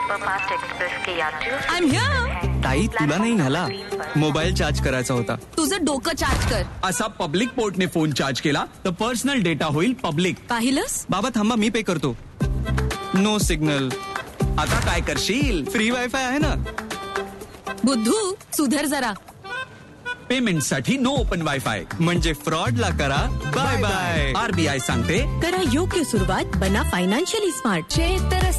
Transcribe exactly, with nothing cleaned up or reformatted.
Superfast express के यात्रियों I am here. ताई तुला नाही ह्याला मोबाईल चार्ज करायचा होता. तुझं डोकं चार्ज कर. असा पब्लिक पोर्टने फोन चार्ज केला तर पर्सनल डेटा होईल पब्लिक. पाहिलंस? बाबा थांबा मी पे करतो. No signal. आता काय करशील? फ्री वायफाय आहे ना. बुद्धू सुधर जरा. पेमेंट साठी नो ओपन वायफाय म्हणजे फ्रॉड ला करा बाय बाय. आरबीआय सांगते करा योग्य सुरुवात, बना फायनान्शियली स्मार्ट.